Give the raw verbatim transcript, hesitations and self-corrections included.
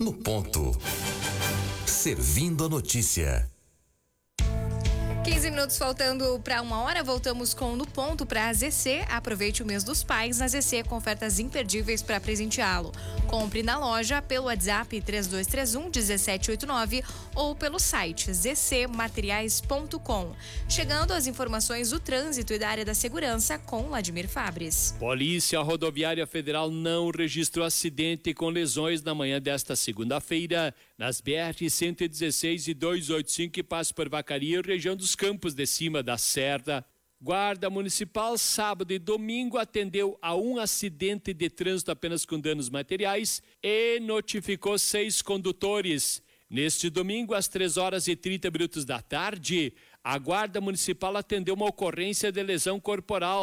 no ponto. Servindo a notícia. quinze minutos faltando para uma hora, voltamos com No Ponto para a Z C. Aproveite o mês dos pais na Z C com ofertas imperdíveis para presenteá-lo. Compre na loja pelo WhatsApp três dois três um, um sete oito nove ou pelo site z c materiais ponto com. Chegando às informações do trânsito e da área da segurança com Vladimir Fabres. Polícia Rodoviária Federal não registrou acidente com lesões na manhã desta segunda-feira nas B R cento e dezesseis e duzentos e oitenta e cinco que passam por Vacaria, região dos Campos de Cima da Serra. Guarda Municipal, sábado e domingo, atendeu a um acidente de trânsito apenas com danos materiais e notificou seis condutores. Neste domingo, às três horas e trinta minutos da tarde, a Guarda Municipal atendeu uma ocorrência de lesão corporal